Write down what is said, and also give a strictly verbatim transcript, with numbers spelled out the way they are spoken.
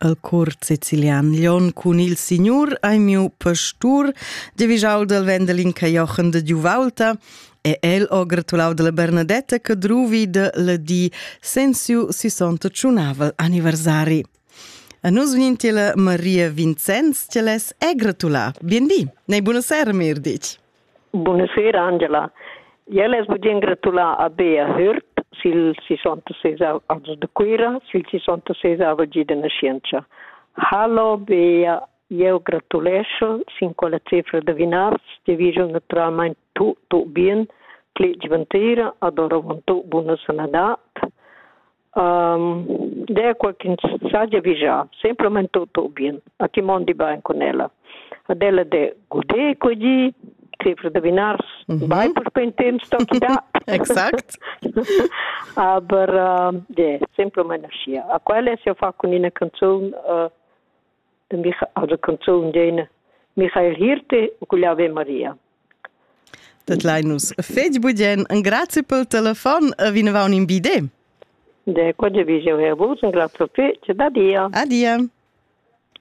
al cor sicilian Lion cun il signor ai miu pastur de vischau del vendelin ca Jochen de Giuvalta e el ho gratulau della Bernadetta che druvi de la di sensiu sessanta-cinquavel anniversari. A nos vinti la Maria Vincenz che les è gratulà. Biendi, nei buonasera mir dic. Buonasera Angela. Io les voglio gratulare a Bea Hurt sil sessantasei anni de quera, sil sessantasei anni di nascenza. Hallo Bea, io gratulesso sin quella cifra de vinars, di vision naturalmente tu, tu bien, cleci ventira, adoro tu buona sanità. Um, de qualche saggia vigia, semplicemente tu, tu bien, a chi mondi bene con ella. Adela de gude così, cifra de vinars, mm-hmm. Vai per pentem stocchi da. Exakt. Aber uh, de semplicemente scia. A quella si fa con una canzone uh, de Micha, also canzone de Michael Hirte con l'Ave Maria. Dat leinus fetg budien, un grazie pel telefon, vi ne va un in bide. De quella visio e a voi, un grazie a te, da dia. Adia.